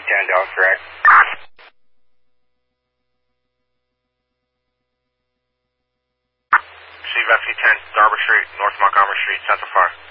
FE10 Dallas, correct? Receive FE10, Garber Street, North Montgomery Street, Central Fire.